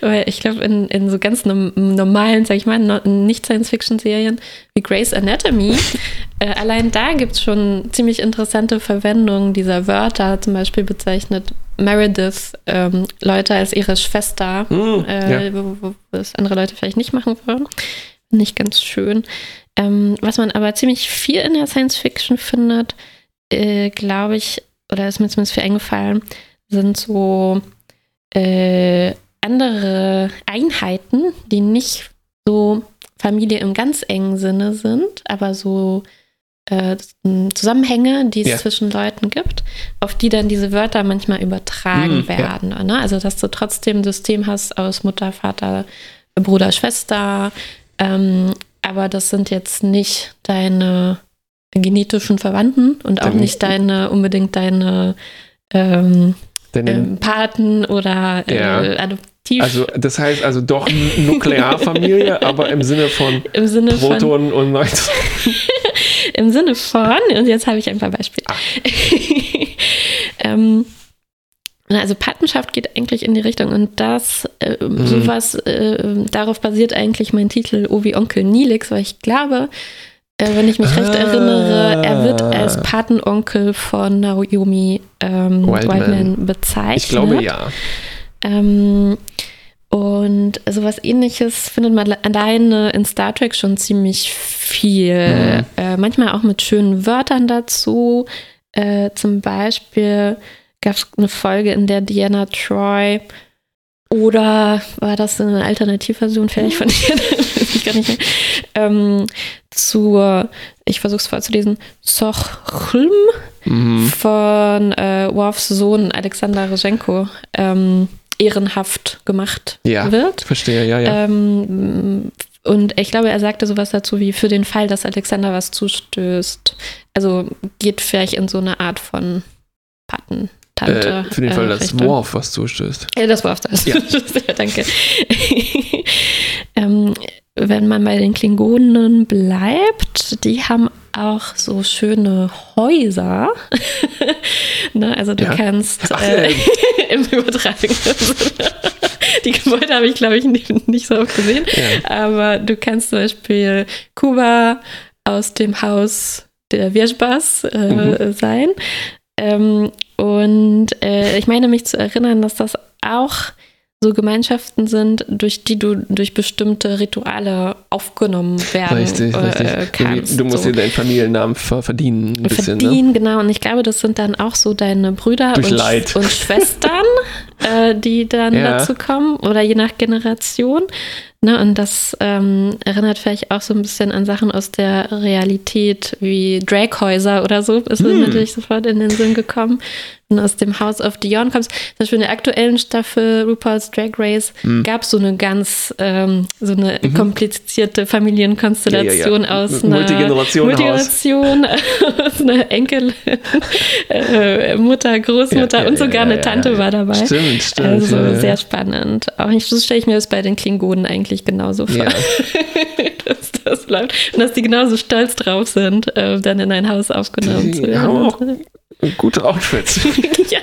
Weil ich glaube, in so ganz normalen, sag ich mal, nicht Science-Fiction-Serien wie Grey's Anatomy, allein da gibt es schon ziemlich interessante Verwendungen dieser Wörter. Zum Beispiel bezeichnet Meredith Leute als ihre Schwester, wo das andere Leute vielleicht nicht machen würden. Nicht ganz schön. Was man aber ziemlich viel in der Science-Fiction findet, glaube ich, oder ist mir zumindest viel eingefallen, sind so andere Einheiten, die nicht so Familie im ganz engen Sinne sind, aber so Zusammenhänge, die es zwischen Leuten gibt, auf die dann diese Wörter manchmal übertragen werden. Ne? Also, dass du trotzdem ein System hast aus Mutter, Vater, Bruder, Schwester, aber das sind jetzt nicht deine genetischen Verwandten und auch nicht unbedingt deine Paten oder adoptiv. Also das heißt also doch Nuklearfamilie, aber im Sinne von Protonen und Neutronen. Im Sinne von, und jetzt habe ich ein paar Beispiele. Also Patenschaft geht eigentlich in die Richtung und das, sowas, darauf basiert eigentlich mein Titel Ovi Onkel Nilix, weil ich glaube, wenn ich mich recht erinnere, er wird als Patenonkel von Naomi Wildman bezeichnet. Ich glaube, ja. Und sowas Ähnliches findet man alleine in Star Trek schon ziemlich viel. Manchmal auch mit schönen Wörtern dazu. Zum Beispiel gab es eine Folge, in der Deanna Troi oder war das eine Alternativversion vielleicht von Deanna? Weiß ich gar nicht mehr. Ich versuche es vorzulesen, Sochlm von Worfs Sohn Alexander Rozhenko ehrenhaft gemacht wird. Verstehe, ja. Und ich glaube, er sagte sowas dazu wie, für den Fall, dass Alexander was zustößt. Also geht vielleicht in so eine Art von Patentante. Für den Fall, dass Worf was zustößt. Das Worf das. Ja. Danke. Wenn man bei den Klingonen bleibt, die haben auch so schöne Häuser. Ne, also du kannst im übertragenen Sinne. Die Gebäude habe ich, glaube ich, nicht so oft gesehen. Ja. Aber du kannst zum Beispiel Kuba aus dem Haus der Vieschbas sein. Und ich meine mich zu erinnern, dass das auch so Gemeinschaften sind, durch die du durch bestimmte Rituale aufgenommen werden richtig. kannst. Du musst dir deinen Familiennamen verdienen. Ein bisschen, ne? Genau. Und ich glaube, das sind dann auch so deine Brüder und Schwestern, die dann dazu kommen. Oder je nach Generation. Ne? Und das erinnert vielleicht auch so ein bisschen an Sachen aus der Realität, wie Draghäuser oder so. Ist mir natürlich sofort in den Sinn gekommen. Wenn du aus dem House of Dion kommst. Zum Beispiel in der aktuellen Staffel RuPaul's Drag Race gab es so eine ganz komplizierte Familienkonstellation aus einer Multigeneration, aus einer Enkelin, Mutter, Großmutter und sogar eine Tante war dabei. Stimmt. Also sehr spannend. Auch so stelle ich mir das bei den Klingonen eigentlich genauso vor. Dass das bleibt. Und dass die genauso stolz drauf sind, dann in ein Haus aufgenommen zu werden. Gute Outfits. Ja.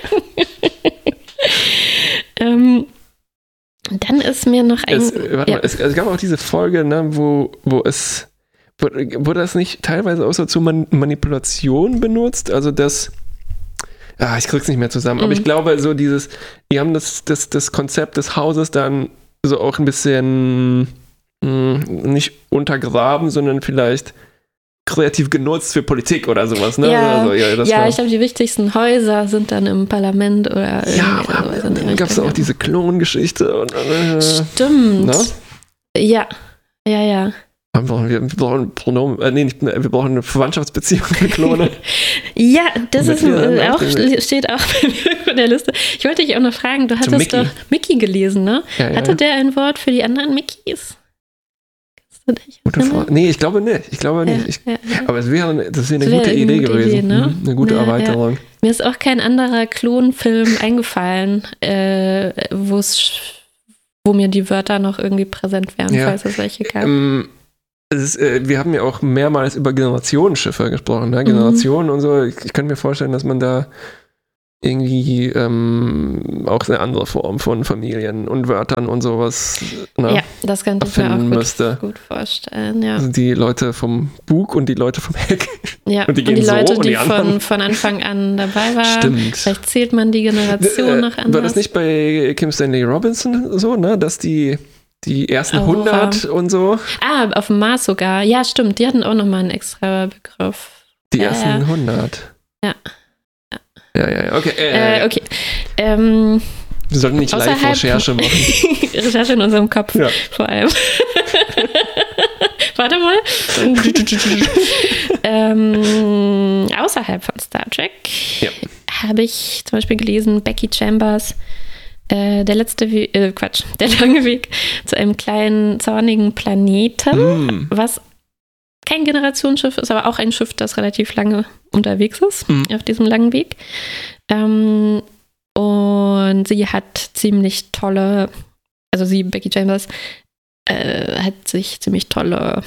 Dann ist mir noch es gab auch diese Folge, ne, wo wurde das nicht teilweise auch so zur Manipulation benutzt? Also das, ich krieg's nicht mehr zusammen, aber ich glaube, so die haben das Konzept des Hauses dann so auch ein bisschen nicht untergraben, sondern vielleicht kreativ genutzt für Politik oder sowas, ne? Ja, also, ich glaube, die wichtigsten Häuser sind dann im Parlament oder dann gab es auch diese Klongeschichte. Stimmt. Ne? Ja. Wir brauchen wir brauchen eine Verwandtschaftsbeziehung mit Klone. Ja, das ist steht auch bei mir auf der Liste. Ich wollte dich auch noch fragen, du hattest doch Mickey gelesen, ne? Hatte der ein Wort für die anderen Mickeys? Gute Frage. Nee, ich glaube nicht. Aber das wäre eine gute Idee gewesen. Ne? Eine gute Erweiterung. Ja. Mir ist auch kein anderer Klonfilm eingefallen, wo mir die Wörter noch irgendwie präsent wären, falls es welche gab. Wir haben ja auch mehrmals über Generationenschiffe gesprochen, ne? Generationen und so. Ich könnte mir vorstellen, dass man da irgendwie auch eine andere Form von Familien und Wörtern und sowas. Ne, ja, das könnte ich mir auch gut vorstellen. Ja. Also die Leute vom Bug und die Leute vom Heck. Ja, und die Leute, die von Anfang an dabei waren. Stimmt. Vielleicht zählt man die Generation noch anders. War das nicht bei Kim Stanley Robinson so, ne, dass die ersten 100 und so? Auf dem Mars sogar. Ja, stimmt. Die hatten auch nochmal einen extra Begriff. Die ersten 100. Ja. Ja, okay. Okay. Wir sollten nicht Live-Recherche machen. Recherche in unserem Kopf, vor allem. Warte mal. Außerhalb von Star Trek habe ich zum Beispiel gelesen, Becky Chambers, der lange Weg zu einem kleinen, zornigen Planeten, was kein Generationsschiff ist, aber auch ein Schiff, das relativ lange unterwegs ist, auf diesem langen Weg. Und sie hat ziemlich tolle, Becky Chambers, hat sich ziemlich tolle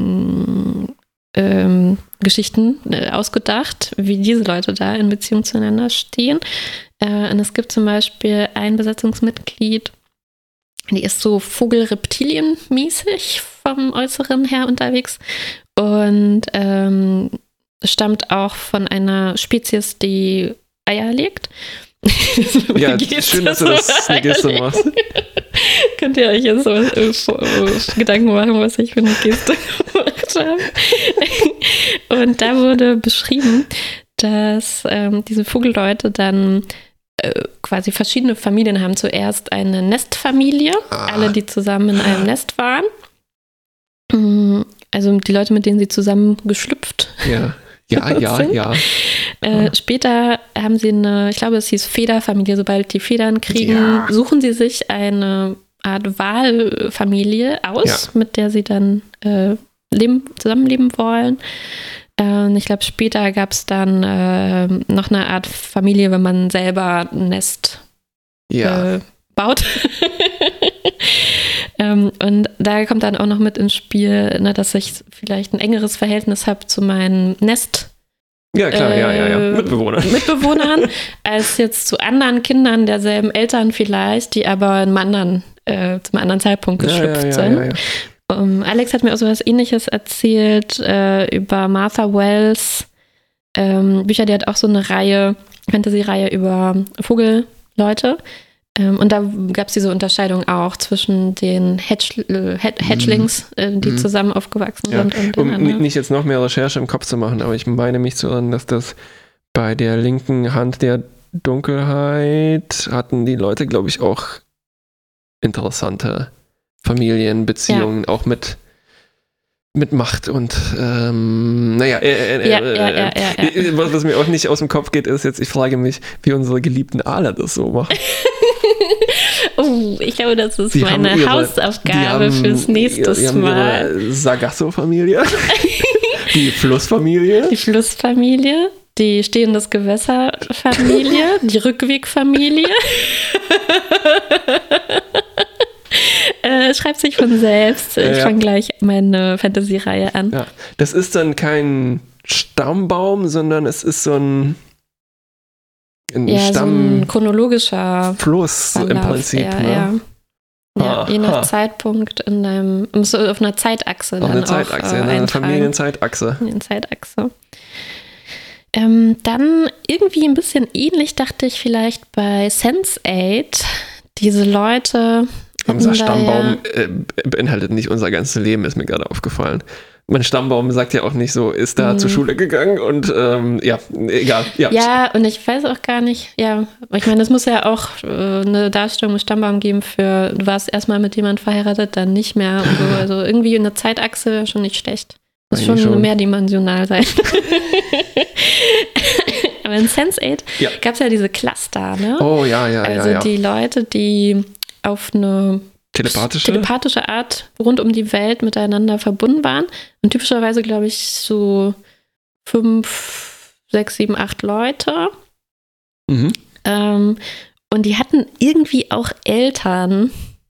Geschichten ausgedacht, wie diese Leute da in Beziehung zueinander stehen. Und es gibt zum Beispiel ein Besatzungsmitglied, die ist so Vogel-Reptilien-mäßig vom Äußeren her unterwegs und stammt auch von einer Spezies, die Eier legt. Ja, schön, dass du das eine Geste machst. Könnt ihr euch jetzt so Gedanken machen, was ich für eine Geste gemacht habe. Und da wurde beschrieben, dass diese Vogelleute dann quasi verschiedene Familien haben. Zuerst eine Nestfamilie, alle, die zusammen in einem Nest waren. Also die Leute, mit denen sie zusammen geschlüpft sind. Ja. Später haben sie ich glaube, es hieß Federfamilie. Sobald die Federn kriegen, suchen sie sich eine Art Wahlfamilie aus, mit der sie dann zusammenleben wollen. Ich glaube, später gab es dann noch eine Art Familie, wenn man selber ein Nest baut. Und da kommt dann auch noch mit ins Spiel, ne, dass ich vielleicht ein engeres Verhältnis habe zu meinen Mitbewohnern, als jetzt zu anderen Kindern derselben Eltern vielleicht, die aber zum anderen Zeitpunkt geschlüpft sind. Alex hat mir auch so was Ähnliches erzählt über Martha Wells Bücher. Die hat auch so eine Fantasy-Reihe über Vogelleute. Und da gab es diese Unterscheidung auch zwischen den Hatchlings, die zusammen aufgewachsen sind. Und nicht jetzt noch mehr Recherche im Kopf zu machen, aber ich meine mich zu erinnern, dass das bei der linken Hand der Dunkelheit hatten die Leute, glaube ich, auch interessante Familienbeziehungen, auch mit Macht und was mir auch nicht aus dem Kopf geht, ist jetzt, ich frage mich, wie unsere geliebten Aale das so machen. Ich glaube, das ist meine Hausaufgabe fürs nächste Mal. Die Sargasso-Familie, die Flussfamilie. Die Flussfamilie, die Stehendes Gewässer-Familie, die Rückwegfamilie. Schreibt sich von selbst. Ich fange gleich meine Fantasy-Reihe an. Ja. Das ist dann kein Stammbaum, sondern es ist so ein Stamm, so ein chronologischer Fluss Verlauf, im Prinzip. Je nach Zeitpunkt musst du auf einer Zeitachse auf einer Zeitachse, eine Familienzeitachse. Dann irgendwie ein bisschen ähnlich, dachte ich vielleicht bei Sense8. Diese Leute. Unser Stammbaum beinhaltet nicht unser ganzes Leben, ist mir gerade aufgefallen. Mein Stammbaum sagt ja auch nicht so, ist da zur Schule gegangen und egal. Ja, und ich weiß auch gar nicht, ich meine, es muss ja auch eine Darstellung im Stammbaum geben für, du warst erstmal mit jemandem verheiratet, dann nicht mehr und so. Also irgendwie eine Zeitachse schon nicht schlecht. Muss schon mehrdimensional sein. Aber in Sense8 gab es ja diese Cluster, ne? Oh, ja. Also die Leute, die auf eine telepathische Art rund um die Welt miteinander verbunden waren. Und typischerweise, glaube ich, so 5, 6, 7, 8 Leute. Und die hatten irgendwie auch Eltern.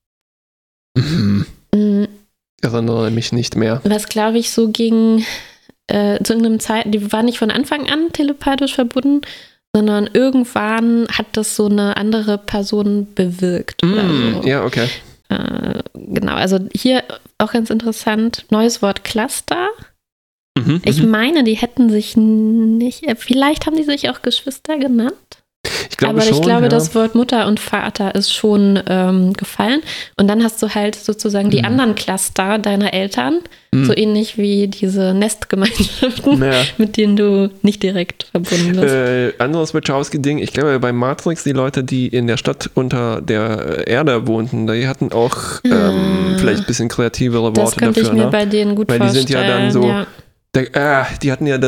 Ich erinnere mich nicht mehr. Was, glaube ich, so ging zu irgendeinem die waren nicht von Anfang an telepathisch verbunden, sondern irgendwann hat das so eine andere Person bewirkt. Oder so. Ja, okay. Genau, also hier auch ganz interessant, neues Wort Cluster. Ich meine, die hätten sich nicht, vielleicht haben die sich auch Geschwister genannt. Ich glaube aber schon, ich glaube, ja. das Wort Mutter und Vater ist schon gefallen. Und dann hast du halt sozusagen die anderen Cluster deiner Eltern, so ähnlich wie diese Nestgemeinschaften, mit denen du nicht direkt verbunden bist. Anderes Wachowski-Ding, ich glaube bei Matrix, die Leute, die in der Stadt unter der Erde wohnten, die hatten auch vielleicht ein bisschen kreativere Worte dafür. Das könnte ich mir bei denen gut vorstellen. Weil die sind ja dann so, die hatten ja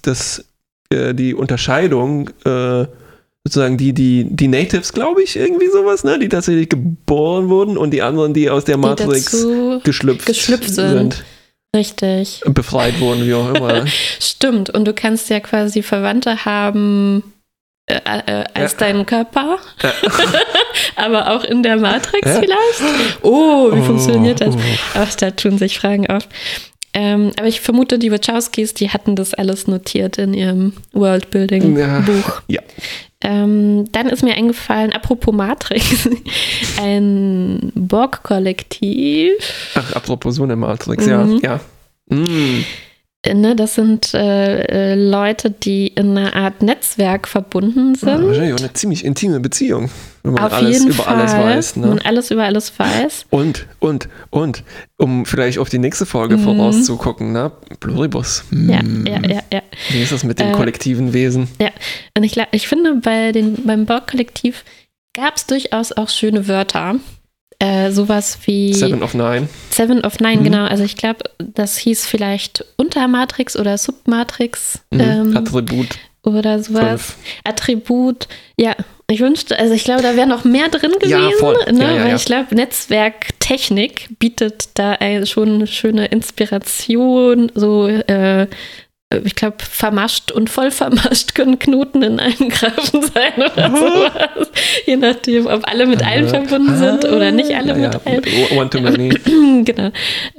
die Unterscheidung, sozusagen die Natives, glaube ich, irgendwie sowas, ne, die tatsächlich geboren wurden und die anderen, die aus der Matrix geschlüpft sind. Richtig. Befreit wurden, wie auch immer. Stimmt, und du kannst ja quasi Verwandte haben als deinen Körper, aber auch in der Matrix vielleicht. Wie funktioniert das? Ach, da tun sich Fragen auf. Aber ich vermute, die Wachowskis, die hatten das alles notiert in ihrem Worldbuilding-Buch. Ja. Dann ist mir eingefallen, apropos Matrix, ein Borg-Kollektiv. Ach, apropos so eine Matrix, ja. Ne, das sind Leute, die in einer Art Netzwerk verbunden sind. Ja, wahrscheinlich auch eine ziemlich intime Beziehung, wenn man Auf alles jeden über Fall, alles weiß. Ne? Wenn man alles über alles weiß. Und, um vielleicht auf die nächste Folge vorauszugucken, ne? Pluribus. Ja. Wie ist das mit dem kollektiven Wesen? Ja, und ich finde, beim Borg-Kollektiv gab es durchaus auch schöne Wörter. Sowas wie Seven of Nine. Seven of Nine, genau. Also ich glaube, das hieß vielleicht Untermatrix oder Submatrix. Attribut. Oder sowas. 5. Attribut. Ja, ich wünschte, also ich glaube, da wäre noch mehr drin gewesen. Ja, voll. Weil ich glaube, Netzwerktechnik bietet da schon eine schöne Inspiration, so ich glaube, vermascht und voll vermascht können Knoten in einem Grafen sein oder sowas. Je nachdem, ob alle mit allen verbunden sind oder nicht alle mit allen. One to many. Genau.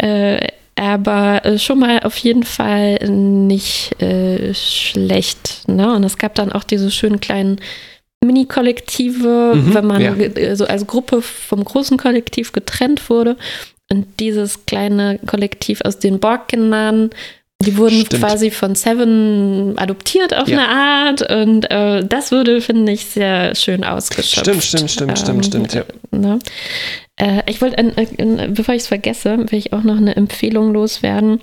Aber schon mal auf jeden Fall nicht schlecht. Ne? Und es gab dann auch diese schönen kleinen Mini-Kollektive, wenn man so als Gruppe vom großen Kollektiv getrennt wurde. Und dieses kleine Kollektiv aus den Borg-Kindern, die wurden quasi von Seven adoptiert auf eine Art und das würde, finde ich, sehr schön ausgeschöpft. Stimmt, ja. Ne? Ich wollte, bevor ich es vergesse, will ich auch noch eine Empfehlung loswerden.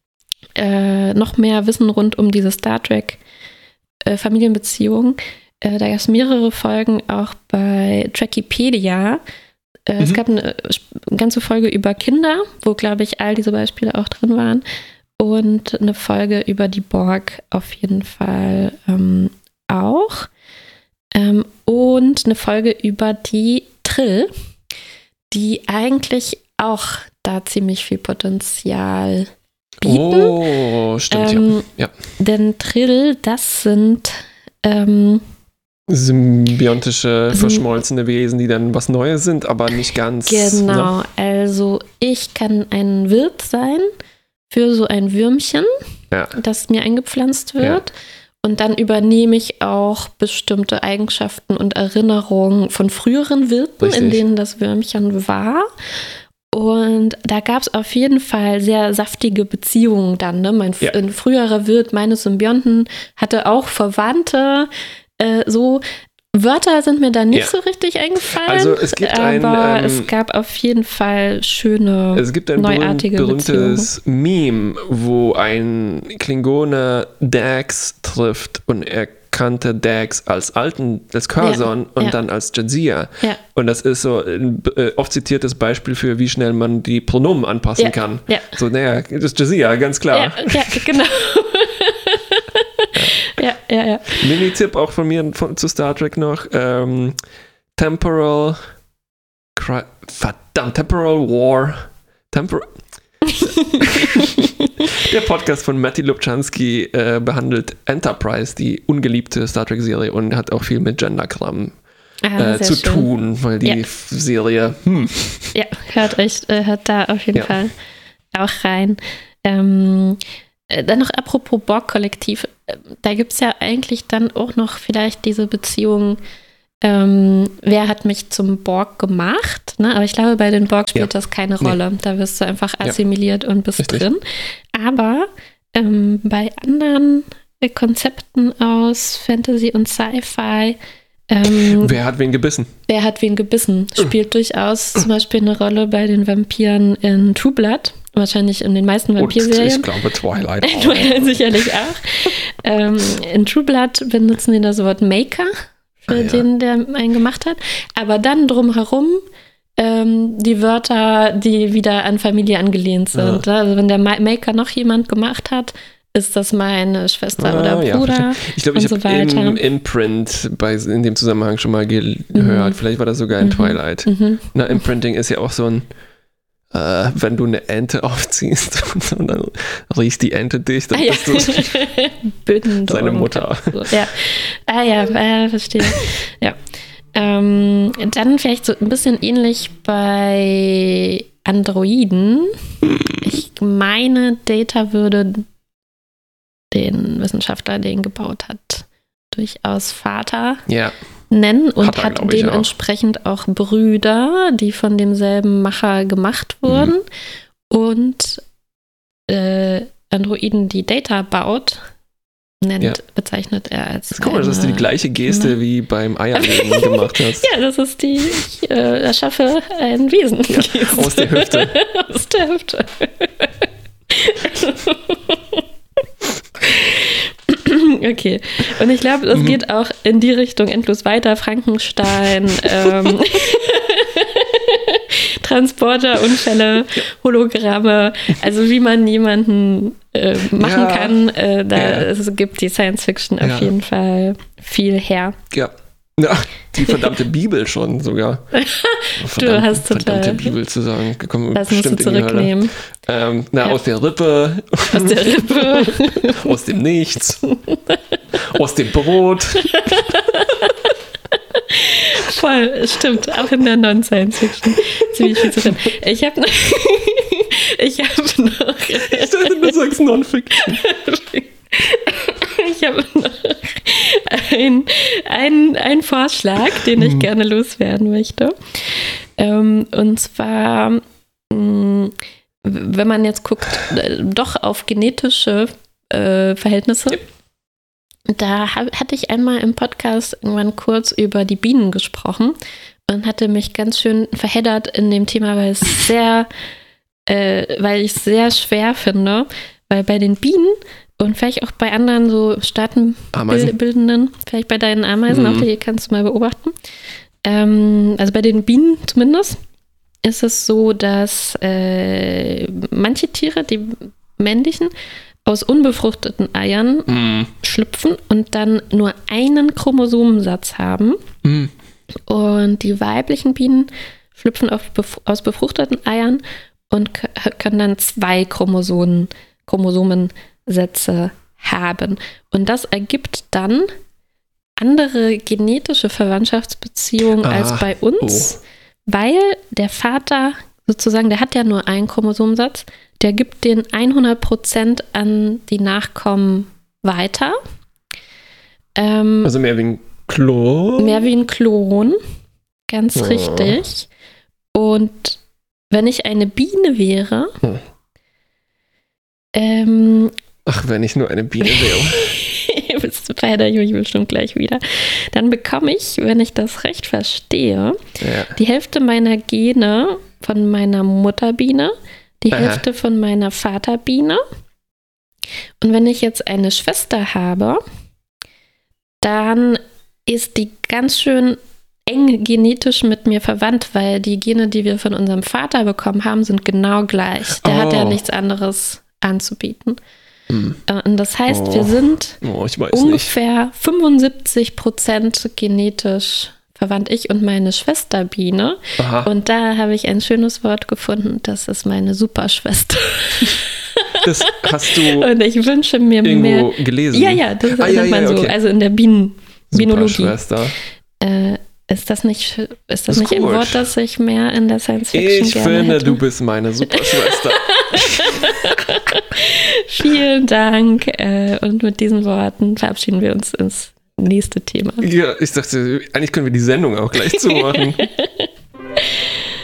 Noch mehr Wissen rund um diese Star Trek Familienbeziehung. Da gab es mehrere Folgen auch bei Trekkipedia. Es gab eine ganze Folge über Kinder, wo, glaube ich, all diese Beispiele auch drin waren. Und eine Folge über die Borg auf jeden Fall auch. Und eine Folge über die Trill, die eigentlich auch da ziemlich viel Potenzial bieten. Oh, stimmt, ja. Denn Trill, das sind symbiontische, verschmolzene Wesen, die dann was Neues sind, aber nicht ganz. Genau, Ne? also ich kann ein Wirt sein für so ein Würmchen, das mir eingepflanzt wird. Und dann übernehme ich auch bestimmte Eigenschaften und Erinnerungen von früheren Wirten, in denen das Würmchen war. Und da gab es auf jeden Fall sehr saftige Beziehungen dann. Ne? Ein früherer Wirt meines Symbionten hatte auch Verwandte, so. Wörter sind mir da nicht so richtig eingefallen, also es gibt es gab auf jeden Fall schöne, es gibt ein berühmtes Meme, wo ein Klingone Dax trifft und er kannte Dax als Curzon und dann als Jadzia. Ja. Und das ist so ein oft zitiertes Beispiel für, wie schnell man die Pronomen anpassen kann. Ja. So, naja, das ist Jadzia, ganz klar. Ja, genau. Ja. Mini-Tipp auch von mir zu Star Trek noch. Temporal War. Der Podcast von Matty Lubchansky behandelt Enterprise, die ungeliebte Star Trek-Serie, und hat auch viel mit Genderkram zu tun, weil die Serie. Ja, hört da auf jeden Fall auch rein. Dann noch apropos Borg-Kollektiv, da gibt es ja eigentlich dann auch noch vielleicht diese Beziehung, wer hat mich zum Borg gemacht, ne? Aber ich glaube, bei den Borg spielt das keine Rolle. Da wirst du einfach assimiliert und bist drin. Aber bei anderen Konzepten aus Fantasy und Sci-Fi wer hat wen gebissen? Wer hat wen gebissen? Spielt durchaus zum Beispiel eine Rolle bei den Vampiren in True Blood. Wahrscheinlich in den meisten Vampirserien. Ich glaube Twilight auch. Twilight sicherlich auch. In True Blood benutzen die das Wort Maker für den, der einen gemacht hat. Aber dann drumherum die Wörter, die wieder an Familie angelehnt sind. Ja. Also wenn der Maker noch jemand gemacht hat, ist das meine Schwester oder Bruder? Ja, ich glaube, ich habe im Imprint in dem Zusammenhang schon mal gehört. Vielleicht war das sogar in Twilight. Na, Imprinting ist ja auch so ein, wenn du eine Ente aufziehst und dann riecht die Ente dich, dann bist du seine Mutter. Ja. Verstehe. Ja. Dann vielleicht so ein bisschen ähnlich bei Androiden. Ich meine, Data würde den Wissenschaftler, den gebaut hat, durchaus Vater nennen und hat dementsprechend auch Brüder, die von demselben Macher gemacht wurden. Und Androiden, die Data baut, bezeichnet er als. Das ist komisch, dass du die gleiche Geste wie beim Eierlegen gemacht hast. Ja, das ist die, ich erschaffe ein Wesen. Ja, aus der Hüfte. Aus der Hüfte. Okay, und ich glaube, das geht auch in die Richtung endlos weiter. Frankenstein, Transporterunfälle, Hologramme, also wie man jemanden machen kann, es gibt die Science Fiction auf jeden Fall viel her. Ja. Ja, die verdammte Bibel schon sogar. Du hast total. Verdammte Bibel zu sagen. Das musst du zurücknehmen. Aus der Rippe. Aus der Rippe. Aus dem Nichts. Aus dem Brot. Voll, stimmt. Auch in der Non-Science-Fiction. Ziemlich viel zu finden. Ich habe noch. Ich dachte, du sagst Non-Fiction. Ich habe noch einen Vorschlag, den ich gerne loswerden möchte. Und zwar, wenn man jetzt guckt, doch auf genetische Verhältnisse. Da hatte ich einmal im Podcast irgendwann kurz über die Bienen gesprochen und hatte mich ganz schön verheddert in dem Thema, weil ich es sehr schwer finde, weil bei den Bienen und vielleicht auch bei anderen so Staatenbildenden, vielleicht bei deinen Ameisen auch, die kannst du mal beobachten. Also bei den Bienen zumindest ist es so, dass manche Tiere, die männlichen, aus unbefruchteten Eiern schlüpfen und dann nur einen Chromosomensatz haben. Und die weiblichen Bienen schlüpfen aus befruchteten Eiern und können dann 2 Chromosomensätze haben. Und das ergibt dann andere genetische Verwandtschaftsbeziehungen als bei uns, weil der Vater sozusagen, der hat ja nur einen Chromosomensatz, der gibt den 100% an die Nachkommen weiter. Also mehr wie ein Klon? Mehr wie ein Klon, ganz richtig. Und wenn ich eine Biene wäre, wenn ich nur eine Biene wäre. Bist du bei der Jury bestimmt gleich wieder. Dann bekomme ich, wenn ich das recht verstehe, die Hälfte meiner Gene von meiner Mutterbiene, die Hälfte von meiner Vaterbiene. Und wenn ich jetzt eine Schwester habe, dann ist die ganz schön eng genetisch mit mir verwandt, weil die Gene, die wir von unserem Vater bekommen haben, sind genau gleich. Der hat ja nichts anderes anzubieten. Und das heißt, wir sind ungefähr 75% genetisch verwandt, ich und meine Schwester Biene. Und da habe ich ein schönes Wort gefunden, das ist meine Superschwester. Das hast du und ich wünsche mir irgendwo mehr gelesen? Ja, das nennt man so. Also in der Binologie. Ist das nicht gut. ein Wort, das ich mehr in der Science-Fiction Ich gerne finde, hätte? du bist meine Superschwester. Vielen Dank. Und mit diesen Worten verabschieden wir uns ins nächste Thema. Ja, ich dachte, eigentlich können wir die Sendung auch gleich zumachen.